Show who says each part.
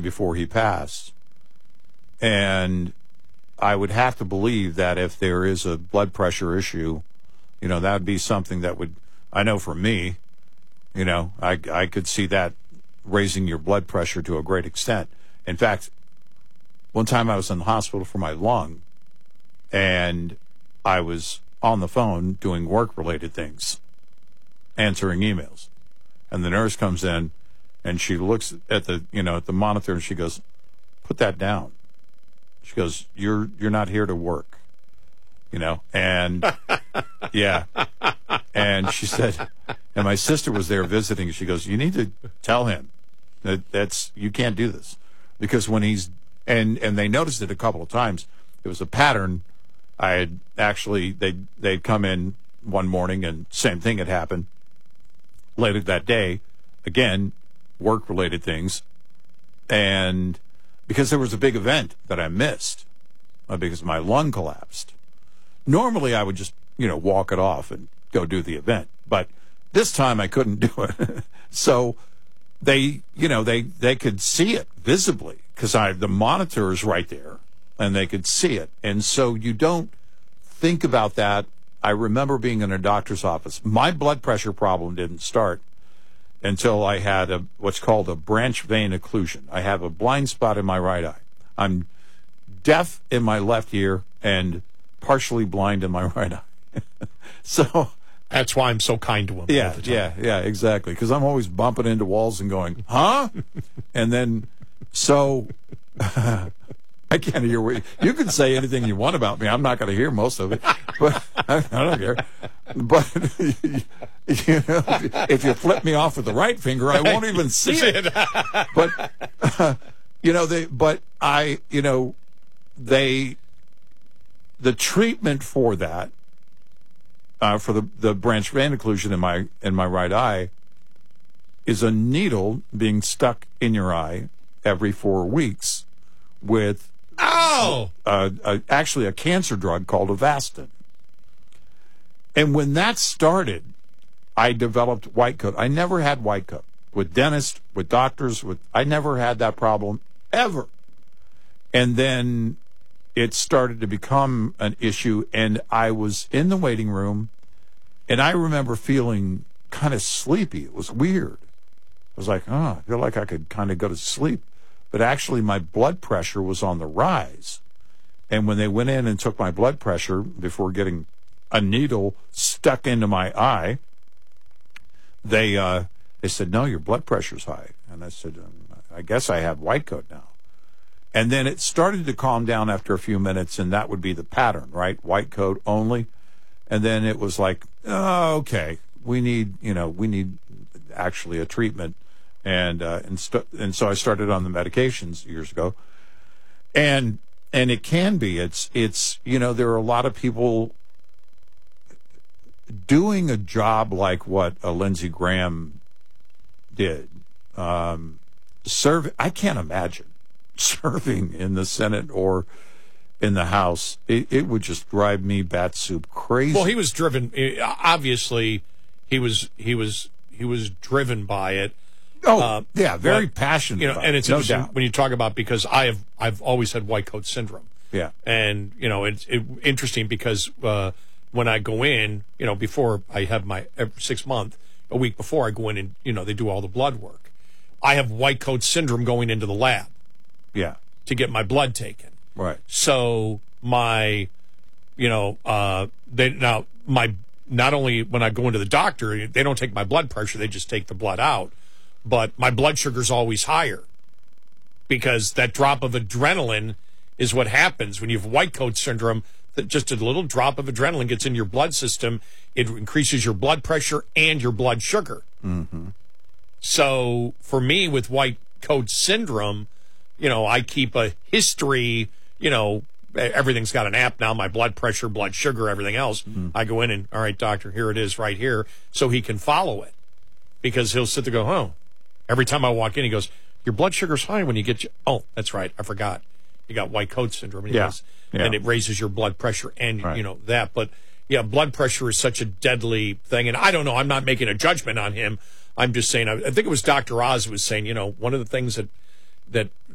Speaker 1: before he passed. And I would have to believe that if there is a blood pressure issue, that would be something that would, I know for me, I could see that raising your blood pressure to a great extent. In fact, one time I was in the hospital for my lung, and I was on the phone doing work-related things, answering emails. And the nurse comes in, and she looks at the monitor, and she goes, "Put that down." She goes, "You're not here to work," and yeah. And she said, and my sister was there visiting. She goes, "You need to tell him that's you can't do this," because when he's and they noticed it a couple of times. It was a pattern. I had actually they'd come in one morning and same thing had happened. Later that day, again, work-related things, and because there was a big event that I missed because my lung collapsed. Normally, I would just walk it off and go do the event, but this time I couldn't do it. So they could see it visibly because the monitor is right there, and they could see it, and so you don't think about that. I remember being in a doctor's office. My blood pressure problem didn't start until I had what's called a branch vein occlusion. I have a blind spot in my right eye. I'm deaf in my left ear and partially blind in my right eye. So
Speaker 2: that's why I'm so kind to him.
Speaker 1: Yeah, exactly. Because I'm always bumping into walls and going, "Huh?" And then, so I can't hear what you can say anything you want about me. I'm not going to hear most of it, but I don't care. But if you flip me off with the right finger, I won't even see it. But the treatment for that, for the branch vein occlusion in my right eye, is a needle being stuck in your eye every 4 weeks with actually a cancer drug called Avastin. And when that started, I developed white coat. I never had white coat with dentists, with doctors. I never had that problem ever. And then it started to become an issue, and I was in the waiting room, and I remember feeling kind of sleepy. It was weird. I was like, I feel like I could kind of go to sleep. But actually, my blood pressure was on the rise. And when they went in and took my blood pressure before getting a needle stuck into my eye, they said, "No, your blood pressure's high." And I said, "I guess I have white coat now." And then it started to calm down after a few minutes, and that would be the pattern, right? White coat only. And then it was like, "Oh, okay, we need actually a treatment." And so I started on the medications years ago. And it can be, it's there are a lot of people doing a job like what Lindsey Graham did. I can't imagine serving in the Senate or in the House. It would just drive me bat soup crazy.
Speaker 2: Well, he was driven. Obviously, he was driven by it.
Speaker 1: Very passionate.
Speaker 2: And it's interesting when you talk about, because I've always had white coat syndrome.
Speaker 1: Yeah,
Speaker 2: and it's interesting because when I go in, before I have my every 6 month, a week before I go in and they do all the blood work, I have white coat syndrome going into the lab.
Speaker 1: Yeah,
Speaker 2: to get my blood taken.
Speaker 1: Right.
Speaker 2: So my, not only when I go into the doctor, they don't take my blood pressure, they just take the blood out. But my blood sugar's always higher because that drop of adrenaline is what happens when you have white coat syndrome. That just a little drop of adrenaline gets in your blood system. It increases your blood pressure and your blood sugar.
Speaker 1: Mm-hmm.
Speaker 2: So for me with white coat syndrome, I keep a history, everything's got an app now, my blood pressure, blood sugar, everything else. Mm-hmm. I go in and, all right, doctor, here it is right here, so he can follow it. Because he'll sit there and go, every time I walk in, he goes, your blood sugar's high when you get that's right, I forgot. You got white coat syndrome. And and it raises your blood pressure and, that. But, blood pressure is such a deadly thing. And I don't know, I'm not making a judgment on him. I'm just saying, I think it was Dr. Oz who was saying, one of the things that